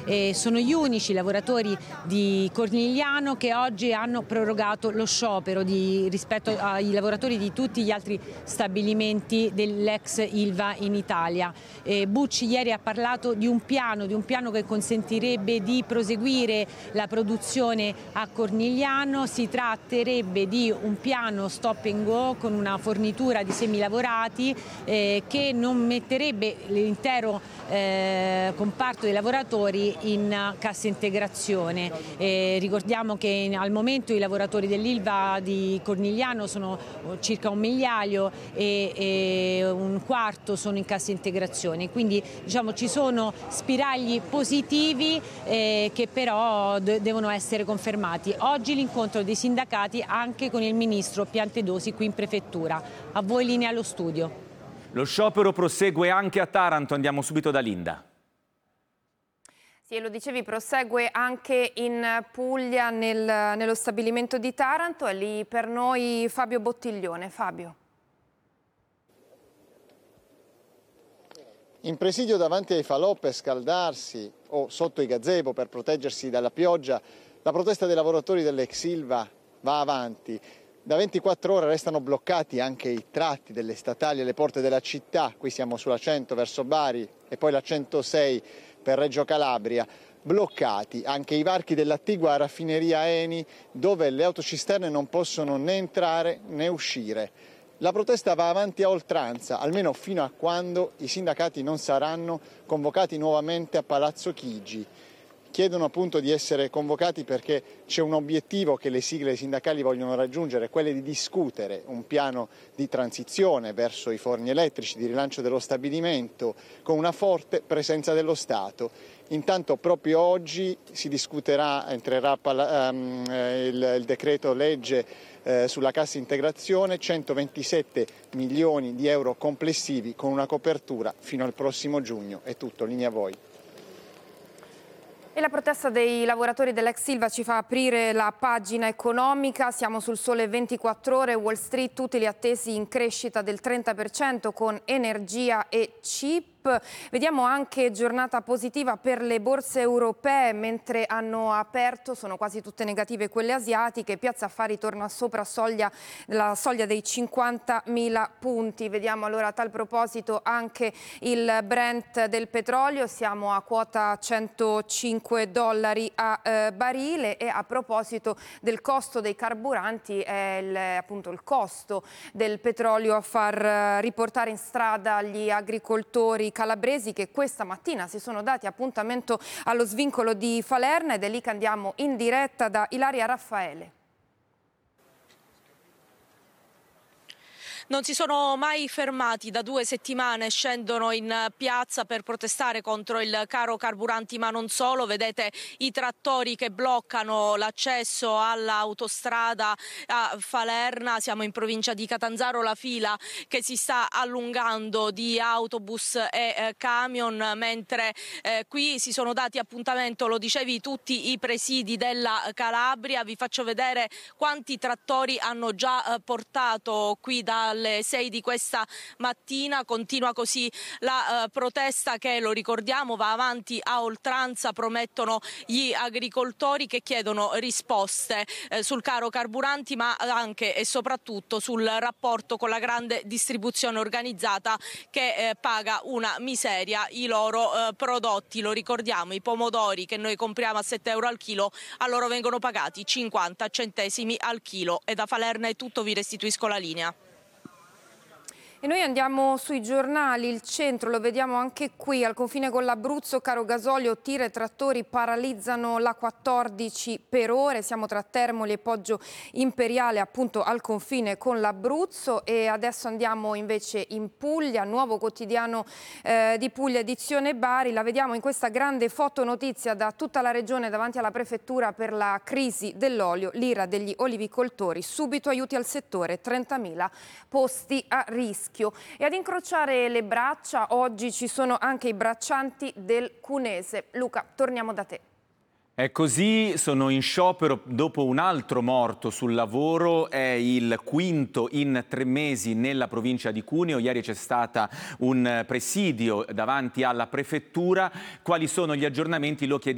Sono gli unici lavoratori di Cornigliano che oggi hanno prorogato lo sciopero rispetto ai lavoratori di tutti gli altri stabilimenti dell'ex Ilva in Italia. Bucci ieri ha parlato di un piano che consentirebbe di proseguire la produzione a Cornigliano. Si tratterebbe di un piano stop and go con una fornitura di semilavorati che non metterebbe l'intero comparto dei lavoratori in cassa integrazione. Ricordiamo che al momento i lavoratori dell'Ilva di Cornigliano sono circa 1 migliaio e un quarto sono in cassa integrazione, quindi diciamo ci sono spiragli positivi che però devono essere confermati. Oggi l'incontro dei sindacati anche con il ministro Piantedosi qui in prefettura. A voi linea allo studio. Lo sciopero prosegue anche a Taranto, andiamo subito da Linda. Sì, lo dicevi, prosegue anche in Puglia, nello stabilimento di Taranto. È lì per noi Fabio Bottiglione. Fabio. In presidio davanti ai falò per scaldarsi o sotto i gazebo per proteggersi dalla pioggia, la protesta dei lavoratori dell'ex Ilva va avanti. Da 24 ore restano bloccati anche i tratti delle statali alle porte della città. Qui siamo sulla 100 verso Bari e poi la 106 per Reggio Calabria. Bloccati anche i varchi dell'attigua raffineria Eni, dove le autocisterne non possono né entrare né uscire. La protesta va avanti a oltranza, almeno fino a quando i sindacati non saranno convocati nuovamente a Palazzo Chigi. Chiedono appunto di essere convocati perché c'è un obiettivo che le sigle sindacali vogliono raggiungere, quello di discutere un piano di transizione verso i forni elettrici, di rilancio dello stabilimento, con una forte presenza dello Stato. Intanto proprio oggi si discuterà, entrerà il decreto legge sulla cassa integrazione, 127 milioni di euro complessivi con una copertura fino al prossimo giugno. È tutto, linea a voi. E la protesta dei lavoratori dell'ex Ilva ci fa aprire la pagina economica. Siamo sul Sole 24 Ore, Wall Street, utili attesi in crescita del 30% con energia e chip. Vediamo anche giornata positiva per le borse europee, mentre hanno aperto, sono quasi tutte negative quelle asiatiche. Piazza Affari torna sopra la soglia dei 50.000 punti. Vediamo allora a tal proposito anche il Brent del petrolio, siamo a quota $105 a barile. E a proposito del costo dei carburanti, è appunto il costo del petrolio a far riportare in strada gli agricoltori calabresi, che questa mattina si sono dati appuntamento allo svincolo di Falerna, ed è lì che andiamo in diretta da Ilaria Raffaele. Non si sono mai fermati, da 2 settimane scendono in piazza per protestare contro il caro carburanti, ma non solo. Vedete i trattori che bloccano l'accesso all'autostrada a Falerna. Siamo in provincia di Catanzaro, la fila che si sta allungando di autobus e camion, mentre qui si sono dati appuntamento, lo dicevi, tutti i presidi della Calabria. Vi faccio vedere quanti trattori hanno già portato qui dalle 6 di questa mattina. Continua così la protesta che, lo ricordiamo, va avanti a oltranza. Promettono gli agricoltori, che chiedono risposte sul caro carburanti, ma anche e soprattutto sul rapporto con la grande distribuzione organizzata che paga una miseria i loro prodotti. Lo ricordiamo, i pomodori che noi compriamo a 7 euro al chilo, a loro vengono pagati 50 centesimi al chilo. E da Falerna è tutto, vi restituisco la linea. E noi andiamo sui giornali. Il centro lo vediamo anche qui, al confine con l'Abruzzo, caro gasolio, tir e trattori paralizzano la 14 per ore. Siamo tra Termoli e Poggio Imperiale, appunto al confine con l'Abruzzo. E adesso andiamo invece in Puglia, Nuovo Quotidiano di Puglia, edizione Bari. La vediamo in questa grande fotonotizia da tutta la regione davanti alla prefettura per la crisi dell'olio, l'ira degli olivicoltori. Subito aiuti al settore, 30.000 posti a rischio. E ad incrociare le braccia oggi ci sono anche i braccianti del Cunese. Luca, torniamo da te. È così, sono in sciopero dopo un altro morto sul lavoro, è il quinto in 3 mesi nella provincia di Cuneo. Ieri c'è stato un presidio davanti alla prefettura. Quali sono gli aggiornamenti? Lo chiediamo